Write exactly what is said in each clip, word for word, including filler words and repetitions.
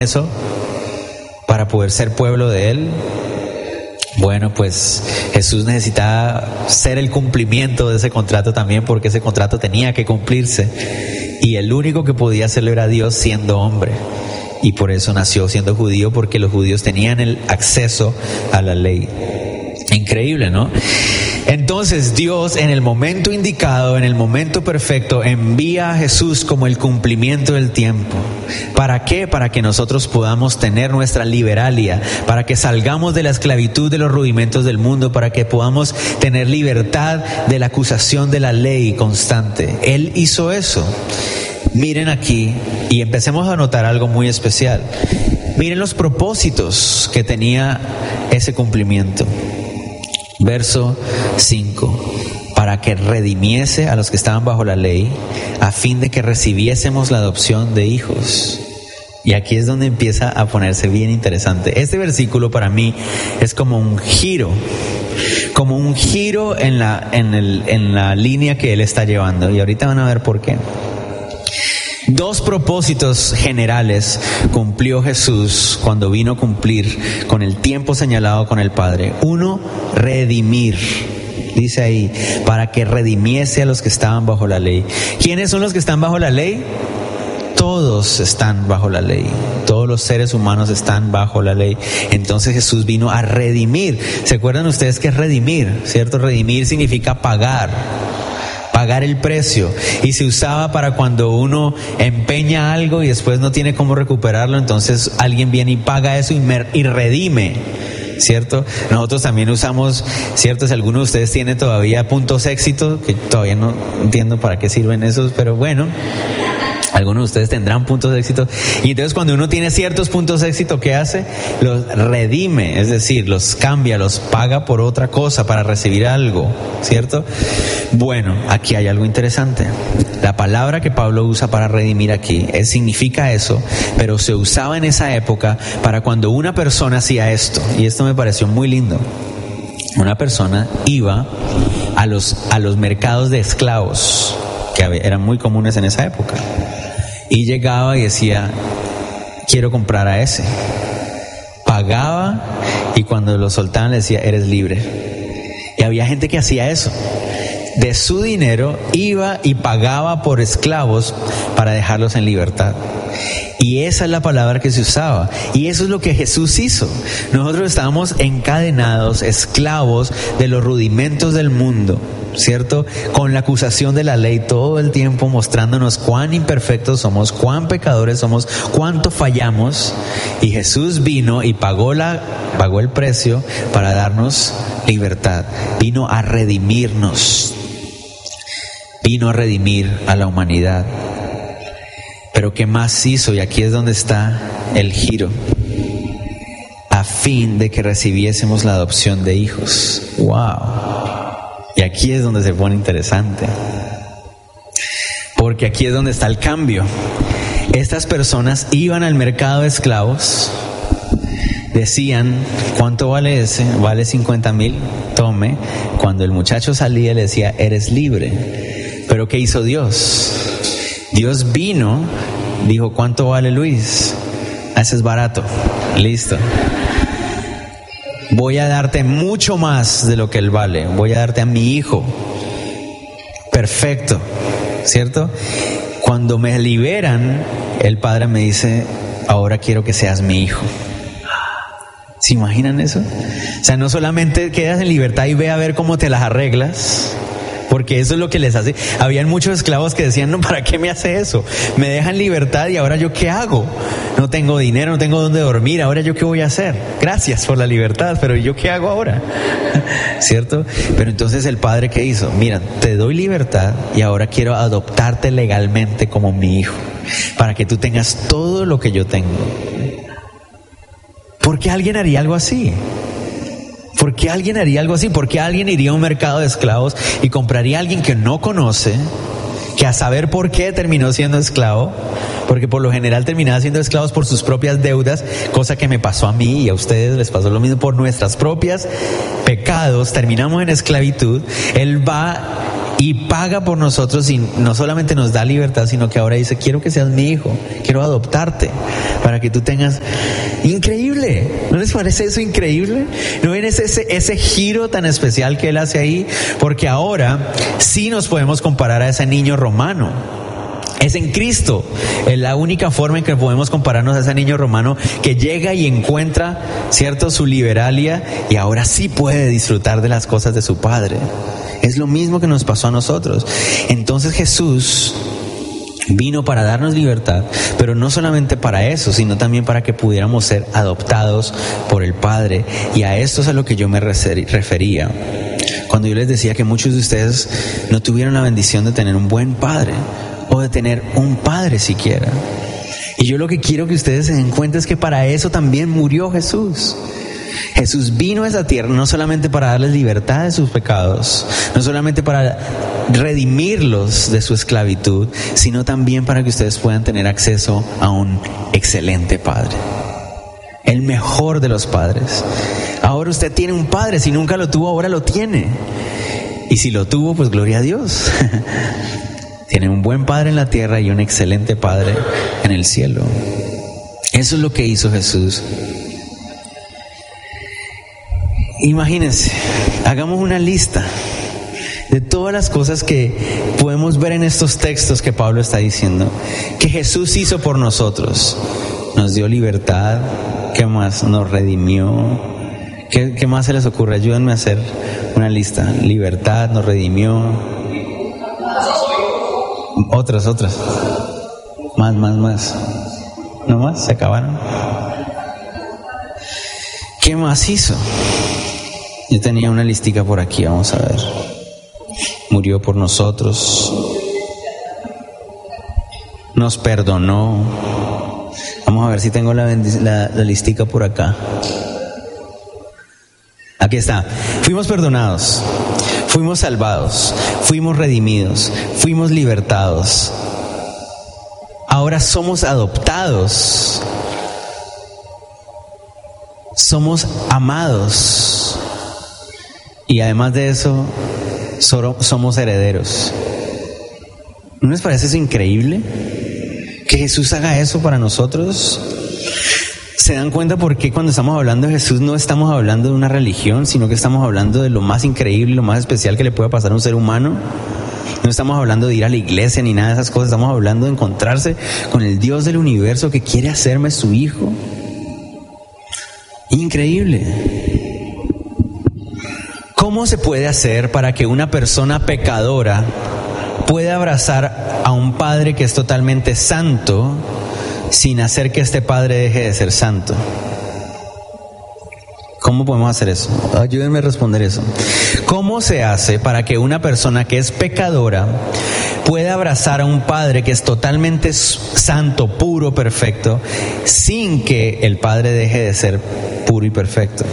eso para poder ser pueblo de Él? Bueno, pues Jesús necesitaba ser el cumplimiento de ese contrato también, porque ese contrato tenía que cumplirse. Y el único que podía hacerlo era Dios siendo hombre. Y por eso nació siendo judío, porque los judíos tenían el acceso a la ley. Increíble, ¿no? Entonces Dios, en el momento indicado, en el momento perfecto, envía a Jesús como el cumplimiento del tiempo. ¿Para qué? Para que nosotros podamos tener nuestra liberalia, para que salgamos de la esclavitud de los rudimentos del mundo, para que podamos tener libertad de la acusación de la ley constante. Él hizo eso. Miren aquí, y empecemos a notar algo muy especial. Miren los propósitos que tenía ese cumplimiento. Verso cinco, para que redimiese a los que estaban bajo la ley, a fin de que recibiésemos la adopción de hijos. Y aquí es donde empieza a ponerse bien interesante. Este versículo para mí es como un giro, como un giro en la, en el, en la línea que él está llevando. Y ahorita van a ver por qué. Dos propósitos generales cumplió Jesús cuando vino a cumplir con el tiempo señalado con el Padre. Uno, redimir. Dice ahí, para que redimiese a los que estaban bajo la ley. ¿Quiénes son los que están bajo la ley? Todos están bajo la ley. Todos los seres humanos están bajo la ley. Entonces Jesús vino a redimir. ¿Se acuerdan ustedes qué es redimir? ¿Cierto? Redimir significa pagar. Pagar el precio, y se usaba para cuando uno empeña algo y después no tiene cómo recuperarlo, entonces alguien viene y paga eso y, me, y redime, ¿cierto? Nosotros también usamos, ¿cierto? Si alguno de ustedes tiene todavía puntos éxito, que todavía no entiendo para qué sirven esos, pero bueno, algunos de ustedes tendrán puntos de éxito. Y entonces cuando uno tiene ciertos puntos de éxito, ¿qué hace? Los redime, es decir, los cambia, los paga por otra cosa para recibir algo, ¿cierto? Bueno, aquí hay algo interesante. La palabra que Pablo usa para redimir aquí es, significa eso, pero se usaba en esa época para cuando una persona hacía esto. Y esto me pareció muy lindo. Una persona iba a los, a los mercados de esclavos, que eran muy comunes en esa época. Y llegaba y decía, quiero comprar a ese. Pagaba y cuando lo soltaban le decía, eres libre. Y había gente que hacía eso. De su dinero iba y pagaba por esclavos para dejarlos en libertad. Y esa es la palabra que se usaba. Y eso es lo que Jesús hizo. Nosotros estábamos encadenados, esclavos de los rudimentos del mundo, ¿cierto? Con la acusación de la ley todo el tiempo mostrándonos cuán imperfectos somos, cuán pecadores somos, cuánto fallamos. Y Jesús vino y pagó, la, pagó el precio para darnos libertad. Vino a redimirnos. Vino a redimir a la humanidad. Pero ¿qué más hizo? Y aquí es donde está el giro. A fin de que recibiésemos la adopción de hijos. ¡Wow! Y aquí es donde se pone interesante. Porque aquí es donde está el cambio. Estas personas iban al mercado de esclavos. Decían, ¿cuánto vale ese? Vale cincuenta mil. Tome. Cuando el muchacho salía le decía, eres libre. Pero ¿qué hizo Dios? Dios vino, dijo, ¿cuánto vale Luis? Ese es barato. Listo. Voy a darte mucho más de lo que él vale. Voy a darte a mi hijo. Perfecto. ¿Cierto? Cuando me liberan, el padre me dice, ahora quiero que seas mi hijo. ¿Se imaginan eso? O sea, no solamente quedas en libertad y ve a ver cómo te las arreglas, porque eso es lo que les hace. Habían muchos esclavos que decían, no, ¿para qué me hace eso? Me dejan libertad y ahora yo qué hago? No tengo dinero, no tengo dónde dormir, ahora yo qué voy a hacer? Gracias por la libertad, pero yo qué hago ahora, ¿cierto? Pero entonces el padre, ¿qué hizo? Mira, te doy libertad y ahora quiero adoptarte legalmente como mi hijo, para que tú tengas todo lo que yo tengo. ¿Por qué alguien haría algo así? ¿Por qué alguien haría algo así? ¿Por qué alguien iría a un mercado de esclavos y compraría a alguien que no conoce, que a saber por qué terminó siendo esclavo? Porque por lo general terminaba siendo esclavos por sus propias deudas, cosa que me pasó a mí y a ustedes les pasó lo mismo por nuestras propias pecados. Terminamos en esclavitud. Él va y paga por nosotros, y no solamente nos da libertad, sino que ahora dice, quiero que seas mi hijo, quiero adoptarte para que tú tengas... Increíble, ¿no les parece eso increíble? ¿No ven ese, ese, ese giro tan especial que Él hace ahí? Porque ahora sí nos podemos comparar a ese niño romano. Es en Cristo, es la única forma en que podemos compararnos a ese niño romano que llega y encuentra, ¿cierto?, su liberalia, y ahora sí puede disfrutar de las cosas de su Padre. Es lo mismo que nos pasó a nosotros. Entonces Jesús vino para darnos libertad, pero no solamente para eso, sino también para que pudiéramos ser adoptados por el Padre. Y a esto es a lo que yo me refería cuando yo les decía que muchos de ustedes no tuvieron la bendición de tener un buen padre, o de tener un padre siquiera. Y yo lo que quiero que ustedes se den cuenta es que para eso también murió Jesús. Jesús vino a esa tierra no solamente para darles libertad de sus pecados, no solamente para redimirlos de su esclavitud, sino también para que ustedes puedan tener acceso a un excelente Padre, el mejor de los padres. Ahora usted tiene un padre, si nunca lo tuvo, ahora lo tiene. Y si lo tuvo, pues gloria a Dios. Tiene un buen Padre en la tierra y un excelente Padre en el cielo. Eso es lo que hizo Jesús. Imagínense, hagamos una lista de todas las cosas que podemos ver en estos textos que Pablo está diciendo, que Jesús hizo por nosotros. Nos dio libertad, ¿qué más? Nos redimió. ¿Qué, qué más se les ocurre? Ayúdenme a hacer una lista. Libertad, nos redimió. Otras, otras. Más, más, más. ¿No más? ¿Se acabaron? ¿Qué más hizo? Yo tenía una listica por aquí, vamos a ver. Murió por nosotros. Nos perdonó. Vamos a ver si tengo la, la, la listica por acá. Aquí está. Fuimos perdonados. Fuimos salvados, fuimos redimidos, fuimos libertados. Ahora somos adoptados. Somos amados. Y además de eso, somos herederos. ¿No les parece eso increíble? Que Jesús haga eso para nosotros. ¿Se dan cuenta por qué cuando estamos hablando de Jesús no estamos hablando de una religión, sino que estamos hablando de lo más increíble, lo más especial que le puede pasar a un ser humano? No estamos hablando de ir a la iglesia ni nada de esas cosas, estamos hablando de encontrarse con el Dios del universo que quiere hacerme su hijo. Increíble. ¿Cómo se puede hacer para que una persona pecadora pueda abrazar a un Padre que es totalmente santo, sin hacer que este Padre deje de ser santo? ¿Cómo podemos hacer eso? Ayúdenme a responder eso. ¿Cómo se hace para que una persona que es pecadora pueda abrazar a un Padre que es totalmente santo, puro, perfecto, sin que el Padre deje de ser puro y perfecto?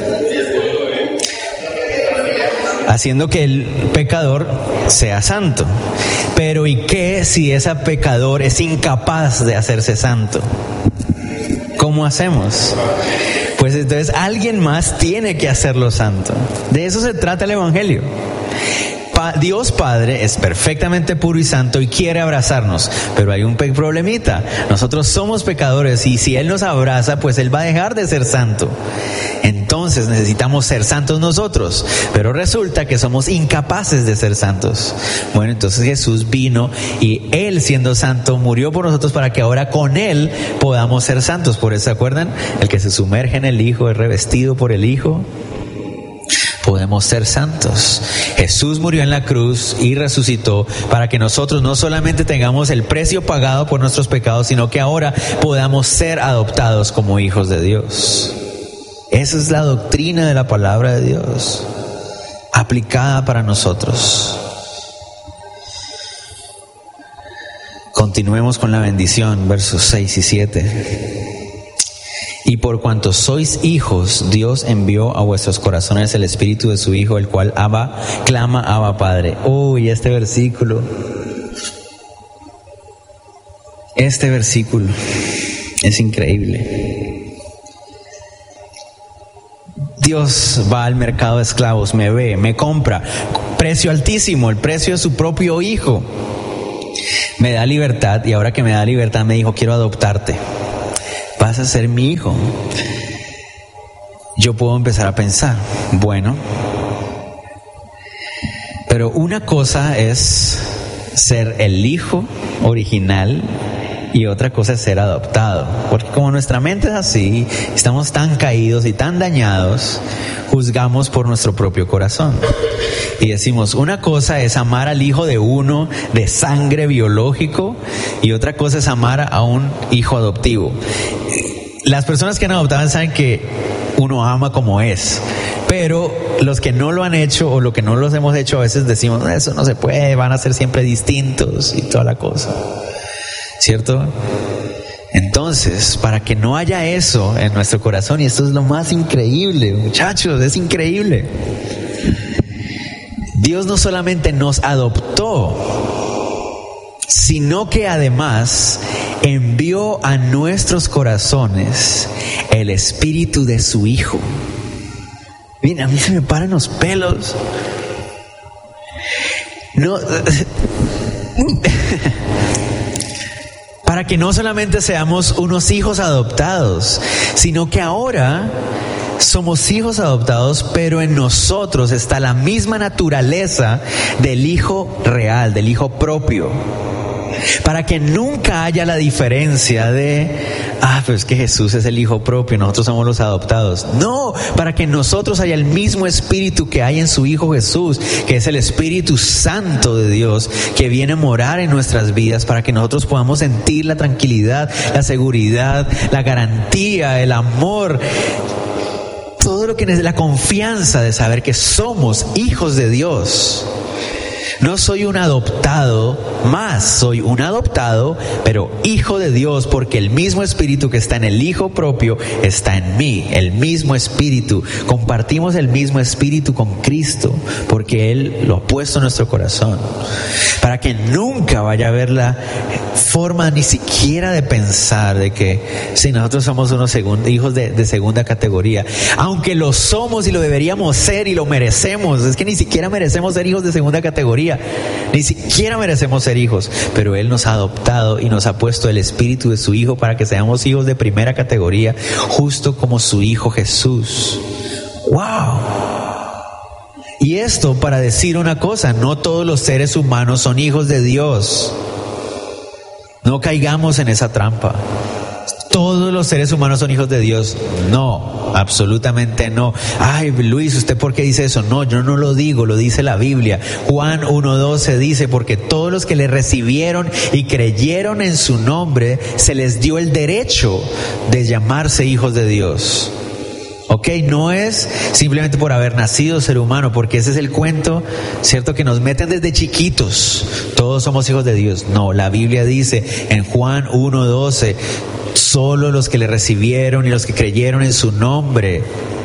Haciendo que el pecador sea santo. Pero ¿y qué si ese pecador es incapaz de hacerse santo? ¿Cómo hacemos? Pues entonces alguien más tiene que hacerlo santo. De eso se trata el Evangelio. Pa- Dios Padre es perfectamente puro y santo y quiere abrazarnos, pero hay un pe- problemita. Nosotros somos pecadores y si Él nos abraza, pues Él va a dejar de ser santo. Entonces necesitamos ser santos nosotros, pero resulta que somos incapaces de ser santos. Bueno, entonces Jesús vino y Él, siendo santo, murió por nosotros para que ahora con Él podamos ser santos. Por eso, ¿se acuerdan? El que se sumerge en el Hijo es revestido por el Hijo. Podemos ser santos. Jesús murió en la cruz y resucitó para que nosotros no solamente tengamos el precio pagado por nuestros pecados, sino que ahora podamos ser adoptados como hijos de Dios. Esa es la doctrina de la palabra de Dios, aplicada para nosotros. Continuemos con la bendición, versos seis y siete. Y por cuanto sois hijos, Dios envió a vuestros corazones el Espíritu de su Hijo, el cual Abba, clama Abba Padre. Uy, este versículo, este versículo es increíble. Dios va al mercado de esclavos, me ve, me compra, precio altísimo, el precio de su propio hijo. Me da libertad y ahora que me da libertad me dijo, quiero adoptarte, vas a ser mi hijo. Yo puedo empezar a pensar, bueno, pero una cosa es ser el hijo original y otra cosa es ser adoptado, porque como nuestra mente es así, estamos tan caídos y tan dañados, juzgamos por nuestro propio corazón y decimos, una cosa es amar al hijo de uno de sangre biológico y otra cosa es amar a un hijo adoptivo. Las personas que han adoptado saben que uno ama como es, pero los que no lo han hecho o lo que no los hemos hecho a veces decimos, eso no se puede, van a ser siempre distintos y toda la cosa, ¿cierto? Entonces, para que no haya eso en nuestro corazón, y esto es lo más increíble, muchachos, es increíble. Dios no solamente nos adoptó, sino que además envió a nuestros corazones el espíritu de su Hijo. Miren, a mí se me paran los pelos. No... Para que no solamente seamos unos hijos adoptados, sino que ahora somos hijos adoptados, pero en nosotros está la misma naturaleza del hijo real, del hijo propio. Para que nunca haya la diferencia de, ah, pero es que Jesús es el hijo propio, nosotros somos los adoptados. No, para que en nosotros haya el mismo espíritu que hay en su Hijo Jesús, que es el Espíritu Santo de Dios, que viene a morar en nuestras vidas, para que nosotros podamos sentir la tranquilidad, la seguridad, la garantía, el amor, todo lo que es la confianza de saber que somos hijos de Dios. No soy un adoptado más, soy un adoptado, pero hijo de Dios, porque el mismo espíritu que está en el Hijo propio está en mí, el mismo espíritu. Compartimos el mismo espíritu con Cristo, porque Él lo ha puesto en nuestro corazón. Para que nunca vaya a haber la forma ni siquiera de pensar de que si nosotros somos unos segun, hijos de, de segunda categoría, aunque lo somos y lo deberíamos ser y lo merecemos, es que ni siquiera merecemos ser hijos de segunda categoría. Ni siquiera merecemos ser hijos, pero Él nos ha adoptado y nos ha puesto el espíritu de su Hijo para que seamos hijos de primera categoría, justo como su Hijo Jesús. ¡Wow! Y esto para decir una cosa, no todos los seres humanos son hijos de Dios. No caigamos en esa trampa. ¿Todos los seres humanos son hijos de Dios? No, absolutamente no. Ay, Luis, ¿usted por qué dice eso? No, yo no lo digo, lo dice la Biblia. Juan uno doce dice, porque todos los que le recibieron y creyeron en su nombre, se les dio el derecho de llamarse hijos de Dios. Ok, no es simplemente por haber nacido ser humano, porque ese es el cuento, ¿cierto? Que nos meten desde chiquitos. Todos somos hijos de Dios. No, la Biblia dice en Juan uno doce, solo los que le recibieron y los que creyeron en su nombre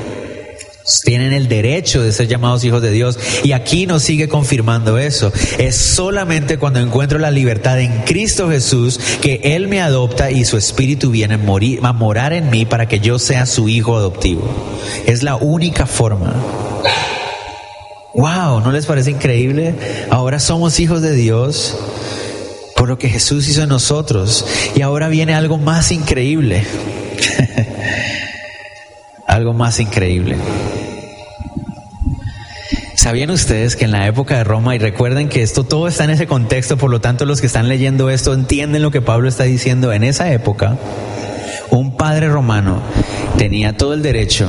tienen el derecho de ser llamados hijos de Dios. Y aquí nos sigue confirmando eso. Es solamente cuando encuentro la libertad en Cristo Jesús que Él me adopta y su espíritu viene a, morir, a morar en mí para que yo sea su hijo adoptivo. Es la única forma. Wow, ¿no les parece increíble? Ahora somos hijos de Dios por lo que Jesús hizo en nosotros. Y ahora viene algo más increíble. Algo más increíble. ¿Sabían ustedes que en la época de Roma, y recuerden que esto todo está en ese contexto, por lo tanto los que están leyendo esto entienden lo que Pablo está diciendo, en esa época un padre romano tenía todo el derecho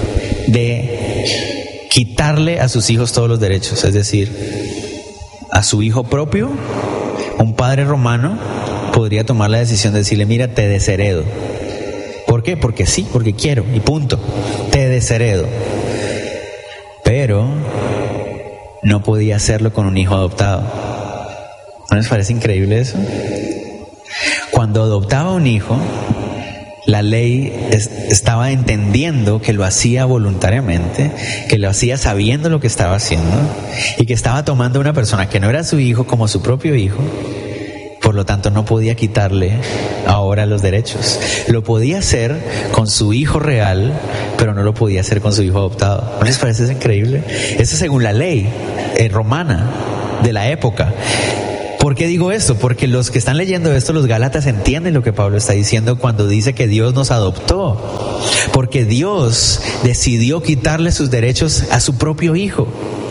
de quitarle a sus hijos todos los derechos, es decir, a su hijo propio, un padre romano podría tomar la decisión de decirle, mira, te desheredo. ¿Por qué? Porque sí, porque quiero, y punto. Te desheredo. Pero no podía hacerlo con un hijo adoptado. ¿No les parece increíble eso? Cuando adoptaba un hijo, la ley es, estaba entendiendo que lo hacía voluntariamente, que lo hacía sabiendo lo que estaba haciendo, y que estaba tomando a una persona que no era su hijo como su propio hijo, Por lo tanto, no podía quitarle ahora los derechos. Lo podía hacer con su hijo real, pero no lo podía hacer con su hijo adoptado. ¿No les parece eso increíble? Eso según la ley eh, romana de la época. ¿Por qué digo esto? Porque los que están leyendo esto, los Gálatas, entienden lo que Pablo está diciendo cuando dice que Dios nos adoptó. Porque Dios decidió quitarle sus derechos a su propio hijo,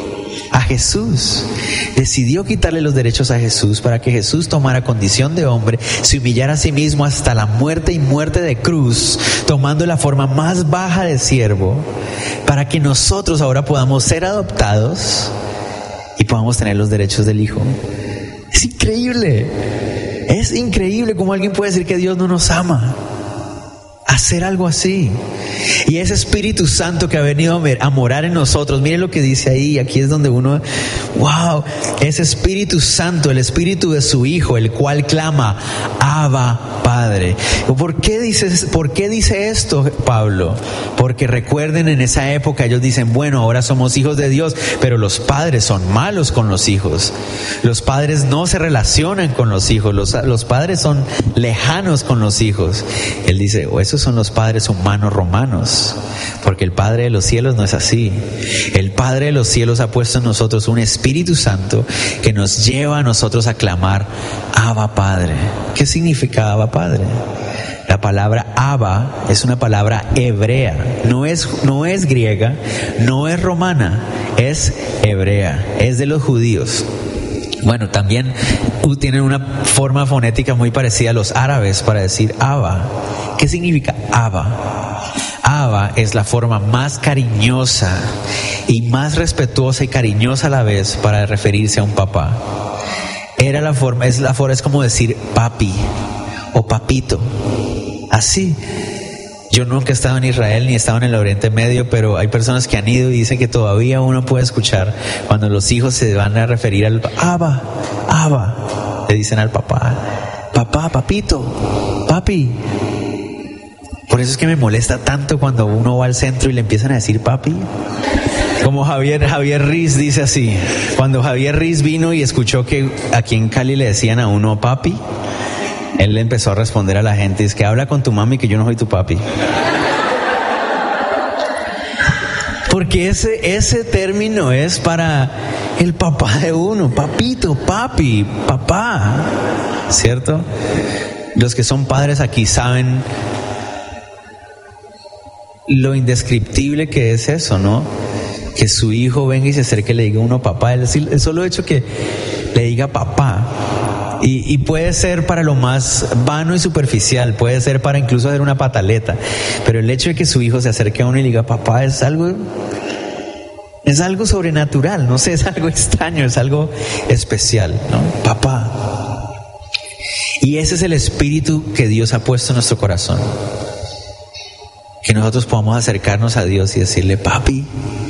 a Jesús. Decidió quitarle los derechos a Jesús para que Jesús tomara condición de hombre, se humillara a sí mismo hasta la muerte y muerte de cruz, tomando la forma más baja de siervo, para que nosotros ahora podamos ser adoptados y podamos tener los derechos del hijo. Es increíble, es increíble cómo alguien puede decir que Dios no nos ama. Hacer algo así. Y ese Espíritu Santo que ha venido a morar en nosotros, miren lo que dice ahí, aquí es donde uno, wow, ese Espíritu Santo, el Espíritu de su Hijo, el cual clama, Abba, Padre. ¿Por qué dice, por qué dice esto Pablo? Porque recuerden, en esa época ellos dicen, bueno, ahora somos hijos de Dios, pero los padres son malos con los hijos. Los padres no se relacionan con los hijos, los, los padres son lejanos con los hijos. Él dice, o esos son los padres humanos romanos, porque el Padre de los cielos no es así. El Padre de los cielos ha puesto en nosotros un Espíritu Santo que nos lleva a nosotros a clamar, Abba Padre. ¿Qué significa Abba Padre? La palabra Abba es una palabra hebrea, no es, no es griega, no es romana, es hebrea, es de los judíos. Bueno, también tienen una forma fonética muy parecida a los árabes para decir Abba. ¿Qué significa Abba? Abba es la forma más cariñosa y más respetuosa y cariñosa a la vez para referirse a un papá. Era la forma, es la forma, es como decir papi o papito. Así. Yo nunca he estado en Israel ni he estado en el Oriente Medio, pero hay personas que han ido y dicen que todavía uno puede escuchar cuando los hijos se van a referir al Abba, Abba, le dicen al papá, papá, papito, papi. Por eso es que me molesta tanto cuando uno va al centro y le empiezan a decir papi. Como Javier, Javier Riz dice así, cuando Javier Riz vino y escuchó que aquí en Cali le decían a uno papi, él le empezó a responder a la gente, es que habla con tu mami que yo no soy tu papi. Porque ese, ese término es para el papá de uno, papito, papi, papá, ¿cierto? Los que son padres aquí saben lo indescriptible que es eso, ¿no? Que su hijo venga y se acerque y le diga a uno papá, el, el solo hecho que le diga papá. Y, y puede ser para lo más vano y superficial, puede ser para incluso hacer una pataleta, pero el hecho de que su hijo se acerque a uno y le diga papá es algo, es algo sobrenatural, no sé, es algo extraño, es algo especial, ¿no? Papá. Y ese es el espíritu que Dios ha puesto en nuestro corazón, que nosotros podamos acercarnos a Dios y decirle papi,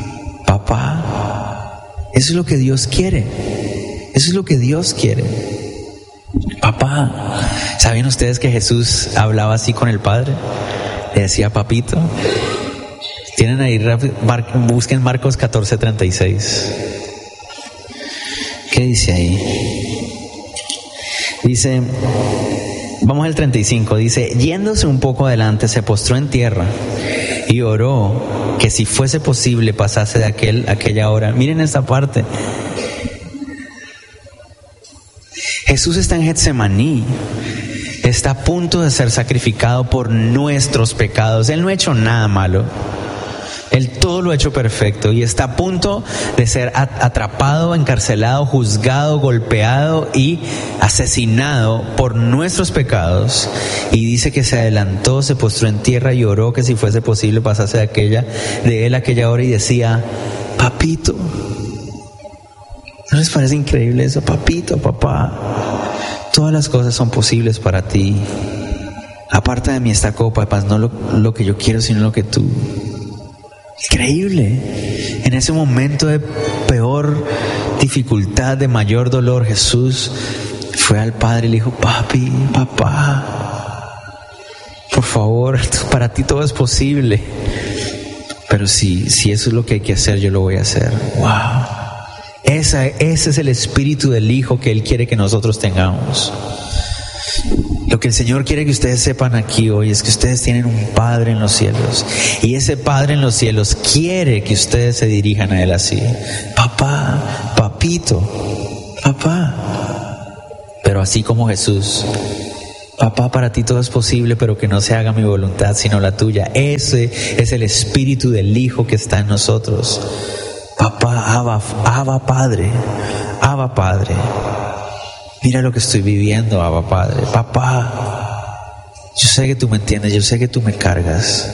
papá. Eso es lo que Dios quiere, eso es lo que Dios quiere. Papá. ¿Sabían ustedes que Jesús hablaba así con el Padre? Le decía papito. Tienen ahí, busquen Marcos catorce treinta y seis. ¿Qué dice ahí? Dice, vamos al treinta y cinco, dice, yéndose un poco adelante se postró en tierra y oró que si fuese posible pasase de aquel, aquella hora. Miren esta parte. Jesús está en Getsemaní, está a punto de ser sacrificado por nuestros pecados. Él no ha hecho nada malo, Él todo lo ha hecho perfecto y está a punto de ser atrapado, encarcelado, juzgado, golpeado y asesinado por nuestros pecados. Y dice que se adelantó, se postró en tierra y oró que si fuese posible pasase de aquella, de él aquella hora y decía, papito. ¿No les parece increíble eso? Papito, papá, todas las cosas son posibles para ti. Aparta de mí esta copa, paz, no lo, lo que yo quiero, sino lo que tú. Increíble. En ese momento de peor dificultad, de mayor dolor, Jesús fue al Padre y le dijo, papi, papá, por favor, para ti todo es posible. Pero si, si eso es lo que hay que hacer, yo lo voy a hacer. Wow. Esa, ese es el espíritu del Hijo que Él quiere que nosotros tengamos. Lo que el Señor quiere que ustedes sepan aquí hoy es que ustedes tienen un Padre en los cielos. Y ese Padre en los cielos quiere que ustedes se dirijan a Él así. Papá, papito, papá. Pero así como Jesús. Papá, para ti todo es posible, pero que no se haga mi voluntad sino la tuya. Ese es el espíritu del Hijo que está en nosotros. Papá, Abba, Abba Padre, Abba Padre. Mira lo que estoy viviendo, Abba Padre. Papá, yo sé que tú me entiendes, yo sé que tú me cargas.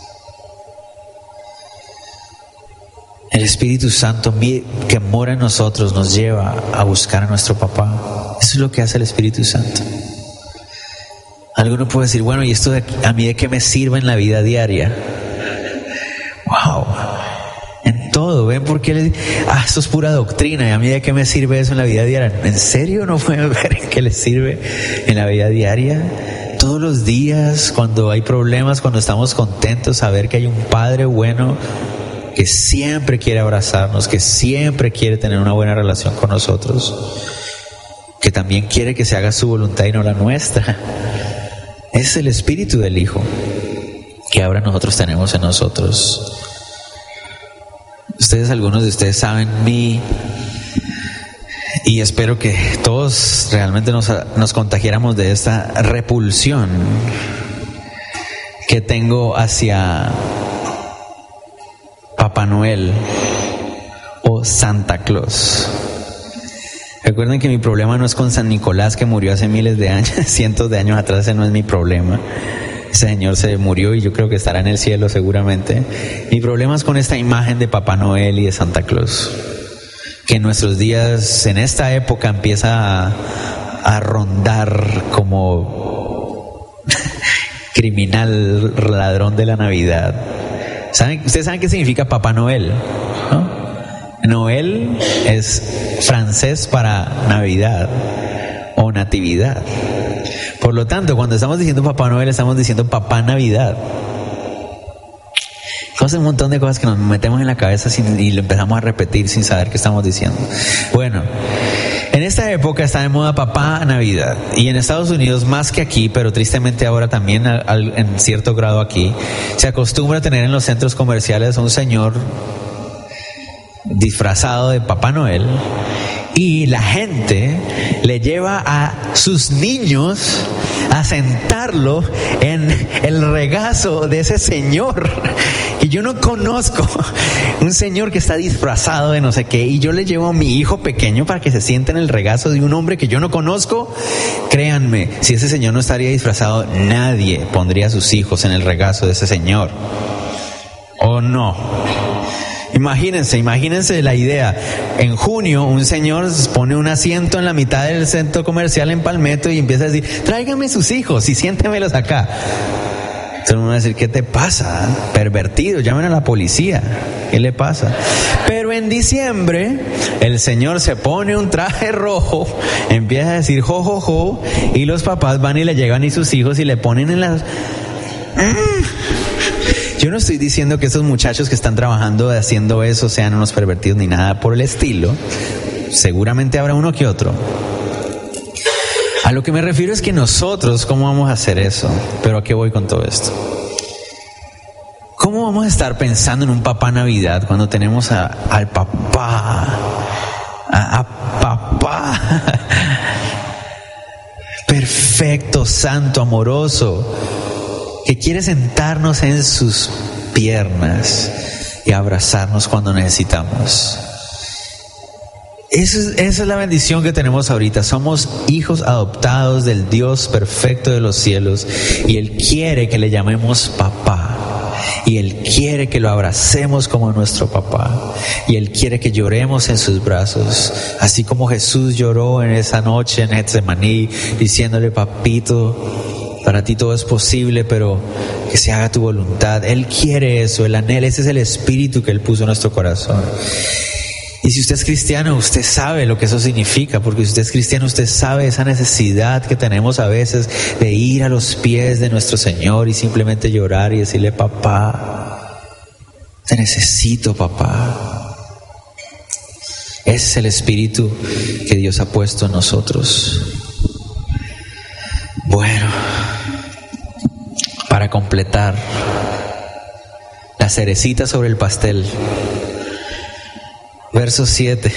El Espíritu Santo que mora en nosotros nos lleva a buscar a nuestro papá. Eso es lo que hace el Espíritu Santo. Alguno puede decir, bueno, ¿y esto de aquí, a mí de qué me sirve en la vida diaria? Wow. En todo, ¿ven por qué les ah, esto es pura doctrina, y a mí de qué me sirve eso en la vida diaria? ¿En serio no pueden ver en qué les sirve en la vida diaria? Todos los días, cuando hay problemas, cuando estamos contentos, saber que hay un Padre bueno que siempre quiere abrazarnos, que siempre quiere tener una buena relación con nosotros, que también quiere que se haga su voluntad y no la nuestra. Es el espíritu del Hijo que ahora nosotros tenemos en nosotros. Ustedes, algunos de ustedes saben mi, y espero que todos realmente nos, nos contagiáramos de esta repulsión que tengo hacia Papá Noel o Santa Claus. Recuerden que mi problema no es con San Nicolás, que murió hace miles de años, cientos de años atrás. Ese no es mi problema. Ese señor se murió y yo creo que estará en el cielo seguramente. Mi problema es con esta imagen de Papá Noel y de Santa Claus, que en nuestros días, en esta época, empieza a, a rondar como criminal, ladrón de la Navidad. ¿Saben? Ustedes saben qué significa Papá Noel, ¿no? Noel es francés para Navidad o Natividad. Por lo tanto, cuando estamos diciendo Papá Noel, estamos diciendo Papá Navidad. Son un montón de cosas que nos metemos en la cabeza sin, y lo empezamos a repetir sin saber qué estamos diciendo. Bueno, en esta época está de moda Papá Navidad. Y en Estados Unidos, más que aquí, pero tristemente ahora también al, al, en cierto grado aquí, se acostumbra a tener en los centros comerciales a un señor disfrazado de Papá Noel, y la gente le lleva a sus niños a sentarlo en el regazo de ese señor. Y yo no conozco un señor que está disfrazado de no sé qué, y yo le llevo a mi hijo pequeño para que se siente en el regazo de un hombre que yo no conozco. Créanme, si ese señor no estaría disfrazado, nadie pondría a sus hijos en el regazo de ese señor. ¿O no? Imagínense, imagínense la idea. En junio, un señor pone un asiento en la mitad del centro comercial en Palmetto y empieza a decir, tráigame sus hijos y siéntemelos acá. Entonces uno va a decir, ¿qué te pasa? Pervertido, llamen a la policía. ¿Qué le pasa? Pero en diciembre, el señor se pone un traje rojo, empieza a decir, jo, jo, jo, y los papás van y le llevan y sus hijos y le ponen en las... Yo no estoy diciendo que esos muchachos que están trabajando haciendo eso sean unos pervertidos ni nada por el estilo. Seguramente habrá uno que otro. A lo que me refiero es que nosotros, ¿cómo vamos a hacer eso? Pero ¿a qué voy con todo esto? ¿Cómo vamos a estar pensando en un papá Navidad cuando tenemos a, al papá? A, a papá. Perfecto, santo, amoroso, que quiere sentarnos en sus piernas y abrazarnos cuando necesitamos. Esa es, esa es la bendición que tenemos ahorita. Somos hijos adoptados del Dios perfecto de los cielos, y Él quiere que le llamemos papá, y Él quiere que lo abracemos como nuestro papá, y Él quiere que lloremos en sus brazos, así como Jesús lloró en esa noche en Getsemaní, diciéndole, papito, para ti todo es posible, pero que se haga tu voluntad. Él quiere eso, Él anhela, ese es el espíritu que Él puso en nuestro corazón. Y si usted es cristiano, usted sabe lo que eso significa, porque si usted es cristiano, usted sabe esa necesidad que tenemos a veces de ir a los pies de nuestro Señor y simplemente llorar y decirle, papá, te necesito, papá. Ese es el espíritu que Dios ha puesto en nosotros. Bueno, para completar la cerecita sobre el pastel, verso siete.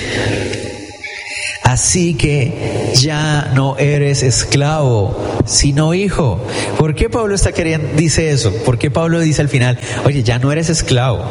Así que ya no eres esclavo, sino hijo. ¿Por qué Pablo está queriendo, dice eso? ¿Por qué Pablo dice al final, oye, ya no eres esclavo?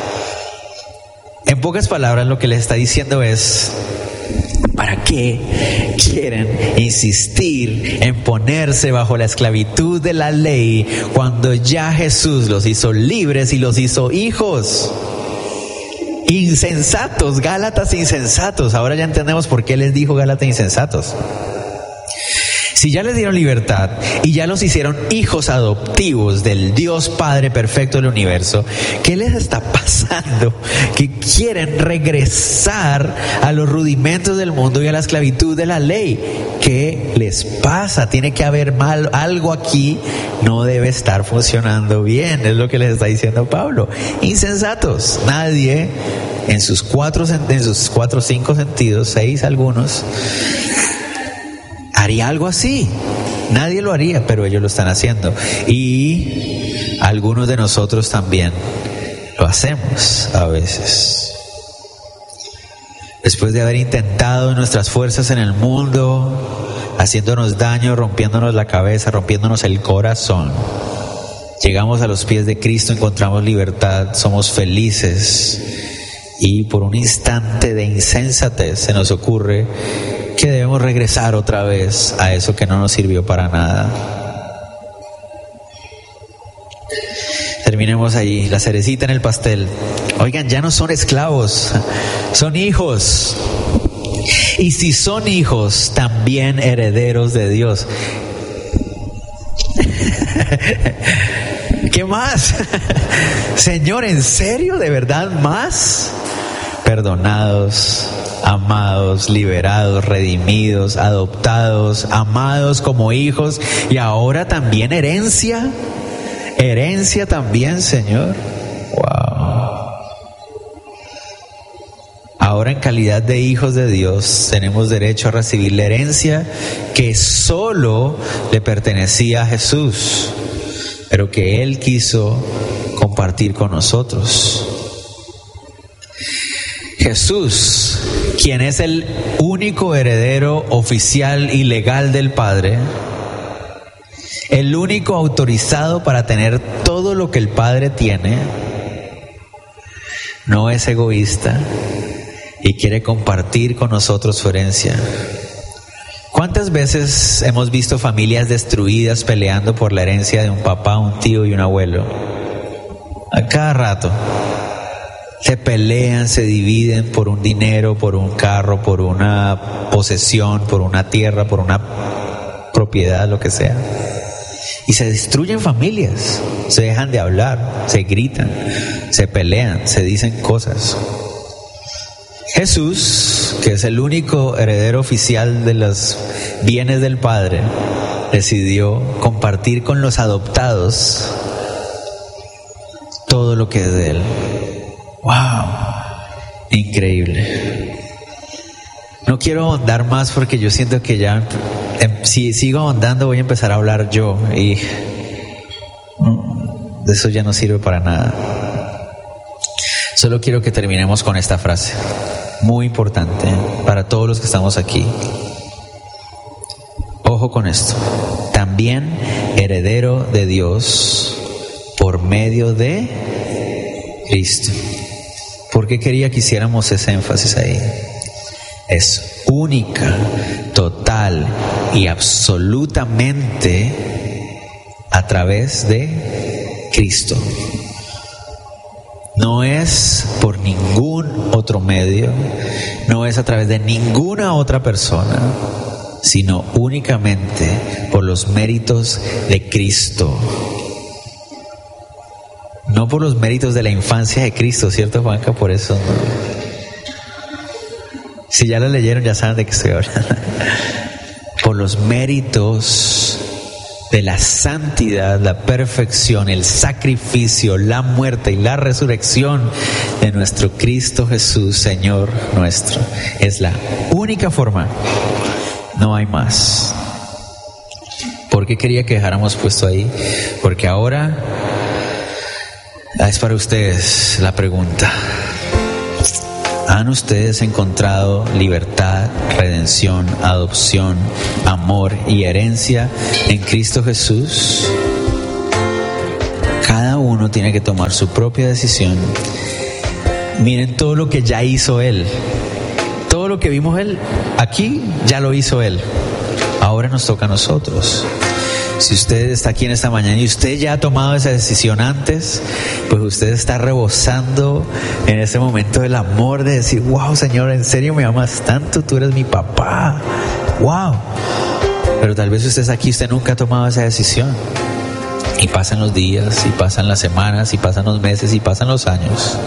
En pocas palabras, lo que les está diciendo es, ¿para qué quieren insistir en ponerse bajo la esclavitud de la ley cuando ya Jesús los hizo libres y los hizo hijos? Insensatos, Gálatas insensatos. Ahora ya entendemos por qué les dijo Gálatas insensatos. Si ya les dieron libertad y ya los hicieron hijos adoptivos del Dios Padre perfecto del universo, ¿qué les está pasando? Que quieren regresar a los rudimentos del mundo y a la esclavitud de la ley. ¿Qué les pasa? Tiene que haber mal, algo aquí no debe estar funcionando bien, es lo que les está diciendo Pablo. Insensatos. Nadie en sus cuatro, en sus cuatro, cinco sentidos, seis algunos, haría algo así. Nadie lo haría, pero ellos lo están haciendo. Y algunos de nosotros también lo hacemos a veces. Después de haber intentado nuestras fuerzas en el mundo, haciéndonos daño, rompiéndonos la cabeza, rompiéndonos el corazón, llegamos a los pies de Cristo, encontramos libertad, somos felices, y por un instante de insensatez se nos ocurre que debemos regresar otra vez a eso que no nos sirvió para nada. Terminemos allí, la cerecita en el pastel. Oigan, ya no son esclavos, son hijos. Y si son hijos, también herederos de Dios. ¿Qué más? Señor, ¿en serio? ¿De verdad más? Perdonados, amados, liberados, redimidos, adoptados, amados como hijos, y ahora también herencia, herencia también, Señor. Wow. Ahora en calidad de hijos de Dios tenemos derecho a recibir la herencia que solo le pertenecía a Jesús, pero que Él quiso compartir con nosotros. Jesús, quien es el único heredero oficial y legal del Padre, el único autorizado para tener todo lo que el Padre tiene, no es egoísta y quiere compartir con nosotros su herencia. ¿Cuántas veces hemos visto familias destruidas peleando por la herencia de un papá, un tío y un abuelo? A cada rato. Se pelean, se dividen por un dinero, por un carro, por una posesión, por una tierra, por una propiedad, lo que sea. Y se destruyen familias, se dejan de hablar, se gritan, se pelean, se dicen cosas. Jesús, que es el único heredero oficial de los bienes del Padre, decidió compartir con los adoptados todo lo que es de Él. ¡Wow! Increíble. No quiero ahondar más porque yo siento que ya, si sigo ahondando voy a empezar a hablar yo y de eso ya no sirve para nada. Solo quiero que terminemos con esta frase, muy importante para todos los que estamos aquí. Ojo con esto. También heredero de Dios por medio de Cristo. ¿Por qué quería que hiciéramos ese énfasis ahí? Es única, total y absolutamente a través de Cristo. No es por ningún otro medio, no es a través de ninguna otra persona, sino únicamente por los méritos de Cristo. No por los méritos de la infancia de Cristo, ¿cierto, Juanca? Por eso no. Si ya lo leyeron, ya saben de qué estoy hablando. Por los méritos de la santidad, la perfección, el sacrificio, la muerte y la resurrección de nuestro Cristo Jesús, Señor nuestro. Es la única forma, no hay más. ¿Por qué quería que dejáramos puesto ahí? Porque ahora es para ustedes la pregunta. ¿Han ustedes encontrado libertad, redención, adopción, amor y herencia en Cristo Jesús? Cada uno tiene que tomar su propia decisión. Miren todo lo que ya hizo Él. Todo lo que vimos Él aquí, ya lo hizo Él. Ahora nos toca a nosotros. Si usted está aquí en esta mañana y usted ya ha tomado esa decisión antes, pues usted está rebosando en ese momento del amor de decir: wow, Señor, ¿en serio me amas tanto? Tú eres mi papá. Wow. Pero tal vez usted está aquí, usted nunca ha tomado esa decisión. Y pasan los días, y pasan las semanas, y pasan los meses, y pasan los años.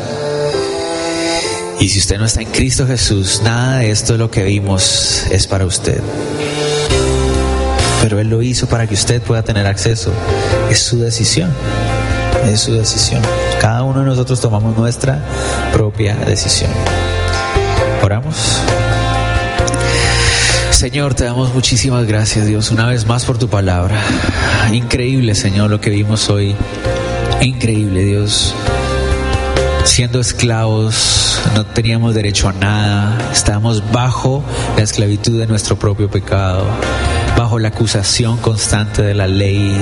Y si usted no está en Cristo Jesús, nada de esto de lo que vimos es para usted. Pero Él lo hizo para que usted pueda tener acceso. Es su decisión. Es su decisión. Cada uno de nosotros tomamos nuestra propia decisión. Oramos. Señor, te damos muchísimas gracias, Dios, una vez más por tu palabra. Increíble, Señor, lo que vimos hoy. Increíble, Dios. Siendo esclavos, no teníamos derecho a nada. Estábamos bajo la esclavitud de nuestro propio pecado, bajo la acusación constante de la ley.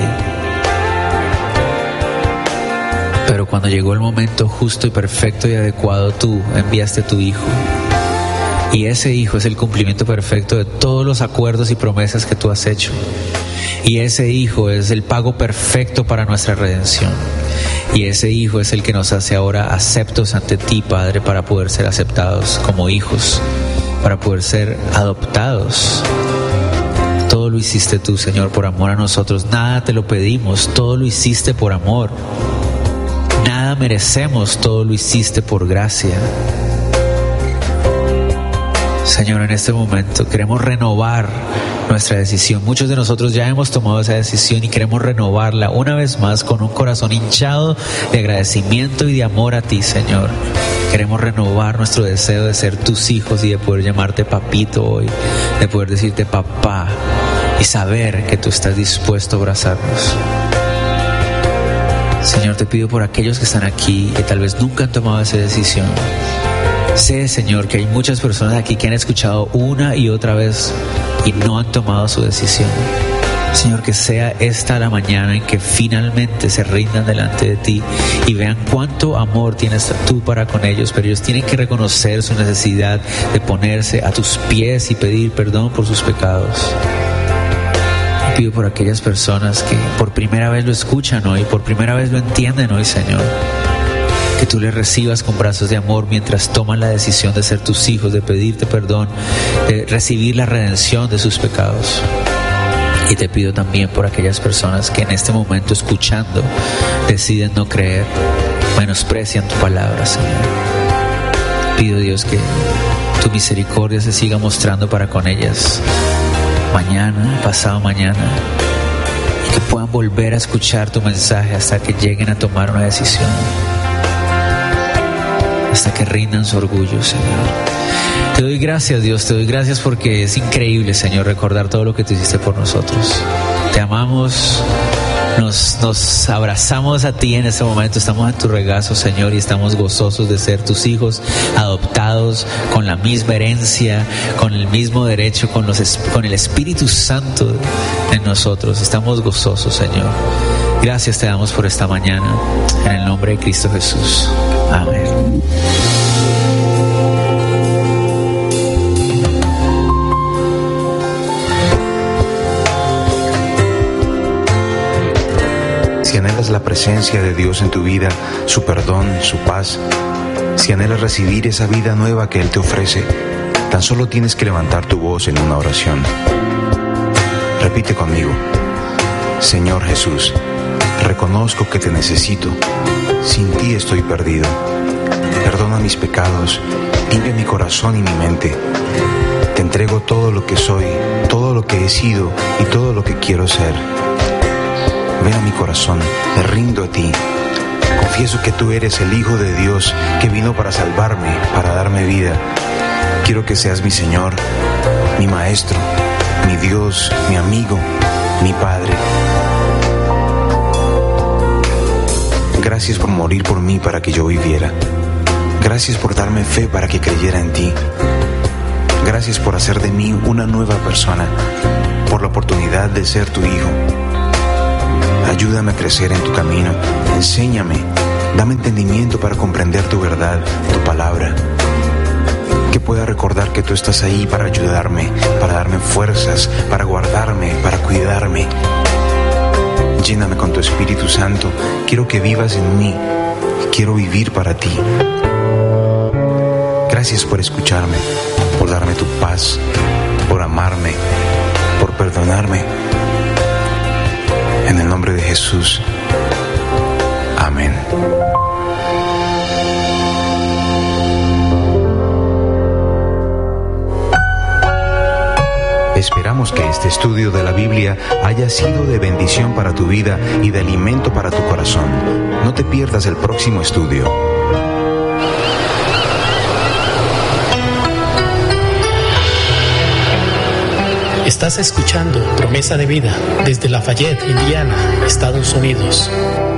Pero cuando llegó el momento justo y perfecto y adecuado, tú enviaste a tu Hijo. Y ese Hijo es el cumplimiento perfecto de todos los acuerdos y promesas que tú has hecho. Y ese Hijo es el pago perfecto para nuestra redención. Y ese Hijo es el que nos hace ahora aceptos ante ti, Padre, para poder ser aceptados como hijos, para poder ser adoptados. Todo lo hiciste tú, Señor, por amor a nosotros. Nada te lo pedimos, todo lo hiciste por amor. Nada merecemos, todo lo hiciste por gracia. Señor, en este momento queremos renovar nuestra decisión. Muchos de nosotros ya hemos tomado esa decisión y queremos renovarla una vez más con un corazón hinchado de agradecimiento y de amor a ti, Señor. Queremos renovar nuestro deseo de ser tus hijos y de poder llamarte papito hoy, de poder decirte papá y saber que tú estás dispuesto a abrazarnos. Señor, te pido por aquellos que están aquí, que tal vez nunca han tomado esa decisión. Sé, Señor, que hay muchas personas aquí que han escuchado una y otra vez y no han tomado su decisión. Señor, que sea esta la mañana en que finalmente se rindan delante de ti y vean cuánto amor tienes tú para con ellos, pero ellos tienen que reconocer su necesidad de ponerse a tus pies y pedir perdón por sus pecados. Pido por aquellas personas que por primera vez lo escuchan hoy, por primera vez lo entienden hoy, Señor, que tú les recibas con brazos de amor mientras toman la decisión de ser tus hijos, de pedirte perdón, de recibir la redención de sus pecados. Y te pido también por aquellas personas que en este momento, escuchando, deciden no creer, menosprecian tu palabra, Señor. Pido, Dios, que tu misericordia se siga mostrando para con ellas mañana, pasado mañana, y que puedan volver a escuchar tu mensaje hasta que lleguen a tomar una decisión, hasta que rindan su orgullo, Señor. Te doy gracias, Dios, te doy gracias porque es increíble, Señor, recordar todo lo que tú hiciste por nosotros. Te amamos, nos, nos abrazamos a ti en este momento, estamos en tu regazo, Señor, y estamos gozosos de ser tus hijos, adoptados con la misma herencia, con el mismo derecho, con, los, con el Espíritu Santo en nosotros. Estamos gozosos, Señor. Gracias te damos por esta mañana, en el nombre de Cristo Jesús. Amén. Si anhelas la presencia de Dios en tu vida, su perdón, su paz, si anhelas recibir esa vida nueva que Él te ofrece, tan solo tienes que levantar tu voz en una oración. Repite conmigo: Señor Jesús, reconozco que te necesito. Sin ti estoy perdido. Perdona mis pecados, limpia mi corazón y mi mente. Te entrego todo lo que soy, todo lo que he sido y todo lo que quiero ser. Ven a mi corazón, me rindo a ti. Confieso que tú eres el Hijo de Dios que vino para salvarme, para darme vida. Quiero que seas mi Señor, mi Maestro, mi Dios, mi amigo. mi Padre. Gracias por morir por mí para que yo viviera. Gracias por darme fe para que creyera en ti. Gracias por hacer de mí una nueva persona, por la oportunidad de ser tu hijo. Ayúdame a crecer en tu camino, enséñame, dame entendimiento para comprender tu verdad, tu palabra. Que pueda recordar que tú estás ahí para ayudarme, para darme fuerzas, para guardarme, para cuidarme. Lléname con tu Espíritu Santo, quiero que vivas en mí, quiero vivir para ti. Gracias por escucharme, por darme tu paz, por amarme, por perdonarme. En el nombre de Jesús. Amén. Esperamos que este estudio de la Biblia haya sido de bendición para tu vida y de alimento para tu corazón. No te pierdas el próximo estudio. Estás escuchando Promesa de Vida desde Lafayette, Indiana, Estados Unidos.